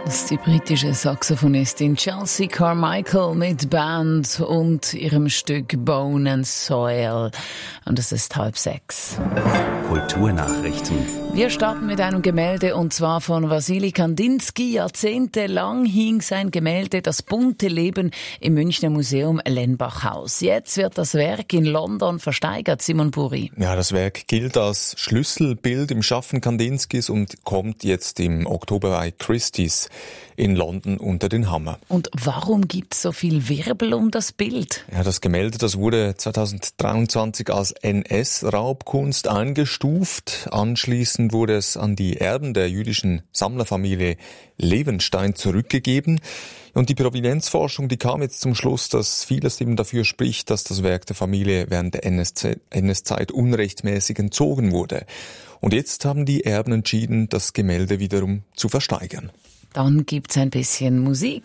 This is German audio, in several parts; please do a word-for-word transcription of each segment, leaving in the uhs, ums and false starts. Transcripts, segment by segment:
Das ist die britische Saxophonistin Chelsea Carmichael mit Band und ihrem Stück Bone and Soil. Und es ist halb sechs. Kulturnachrichten. Wir starten mit einem Gemälde, und zwar von Wassily Kandinsky. Jahrzehntelang hing sein Gemälde Das bunte Leben im Münchner Museum Lenbachhaus. Jetzt wird das Werk in London versteigert, Simon Buri. Ja, das Werk gilt als Schlüsselbild im Schaffen Kandinskys und kommt jetzt im Oktober bei Christie's in London unter den Hammer. Und warum gibt es so viel Wirbel um das Bild? Ja, das Gemälde, das wurde zweitausenddreiundzwanzig als N S-Raubkunst eingestuft. Anschließend wurde es an die Erben der jüdischen Sammlerfamilie Levenstein zurückgegeben. Und die Provenienzforschung, die kam jetzt zum Schluss, dass vieles eben dafür spricht, dass das Werk der Familie während der N S-Zeit unrechtmäßig entzogen wurde. Und jetzt haben die Erben entschieden, das Gemälde wiederum zu versteigern. Dann gibt's ein bisschen Musik.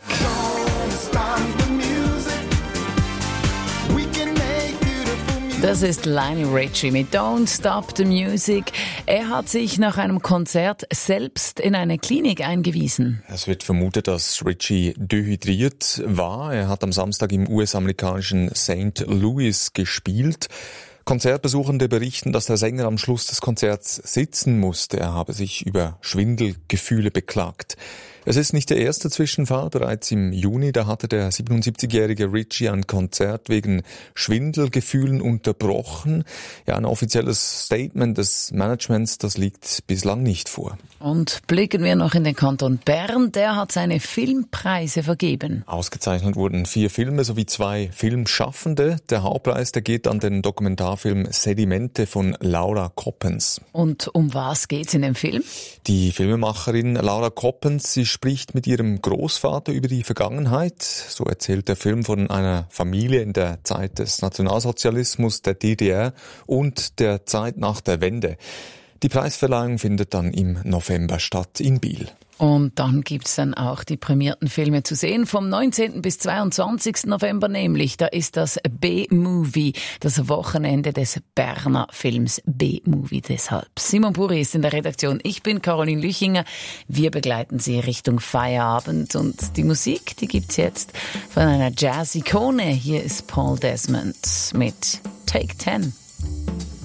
Das ist Lionel Richie mit Don't Stop the Music. Er hat sich nach einem Konzert selbst in eine Klinik eingewiesen. Es wird vermutet, dass Richie dehydriert war. Er hat am Samstag im U S-amerikanischen Saint Louis gespielt. Konzertbesuchende berichten, dass der Sänger am Schluss des Konzerts sitzen musste. Er habe sich über Schwindelgefühle beklagt. Es ist nicht der erste Zwischenfall. Bereits im Juni, da hatte der siebenundsiebzigjährige Richie ein Konzert wegen Schwindelgefühlen unterbrochen. Ja, ein offizielles Statement des Managements, das liegt bislang nicht vor. Und blicken wir noch in den Kanton Bern. Der hat seine Filmpreise vergeben. Ausgezeichnet wurden vier Filme sowie zwei Filmschaffende. Der Hauptpreis, der geht an den Dokumentarfilm Sedimente von Laura Coppens. Und um was geht's in dem Film? Die Filmemacherin Laura Coppens, sie spricht mit ihrem Großvater über die Vergangenheit. So erzählt der Film von einer Familie in der Zeit des Nationalsozialismus, der D D R und der Zeit nach der Wende. Die Preisverleihung findet dann im November statt in Biel. Und dann gibt's dann auch die prämierten Filme zu sehen vom neunzehnten bis zweiundzwanzigsten November nämlich. Da ist das B-Movie, das Wochenende des Berner Films B-Movie deshalb. Simon Buri ist in der Redaktion. Ich bin Caroline Lüchinger. Wir begleiten Sie Richtung Feierabend. Und die Musik, die gibt's jetzt von einer Jazz-Ikone. Hier ist Paul Desmond mit Take Ten.